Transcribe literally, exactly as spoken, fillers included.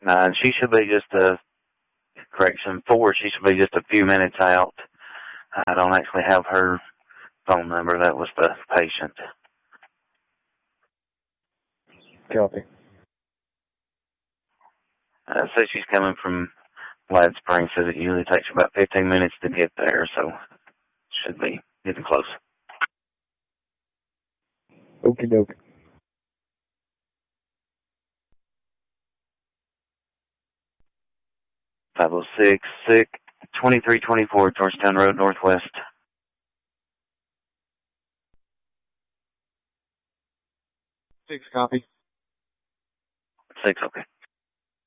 Uh, she should be just a, correction, four, she should be just a few minutes out. I don't actually have her phone number. That was the patient. Copy. Uh, so she's coming from Glad Springs, says it usually takes about fifteen minutes to get there, so should be getting close. Okie doke. five oh six, sick, twenty-three twenty-four, Georgetown Road, Northwest. Six, copy. Six, okay.